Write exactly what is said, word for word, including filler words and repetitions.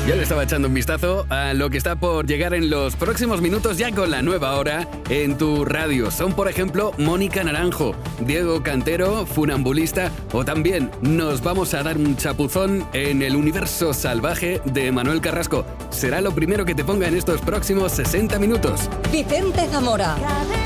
Ya le estaba echando un vistazo a lo que está por llegar en los próximos minutos ya con la nueva hora en tu radio. Son, por ejemplo, Mónica Naranjo, Diego Cantero, Funambulista, o también nos vamos a dar un chapuzón en el universo salvaje de Manuel Carrasco. Será lo primero que te ponga en estos próximos sesenta minutos. Vicente Zamora.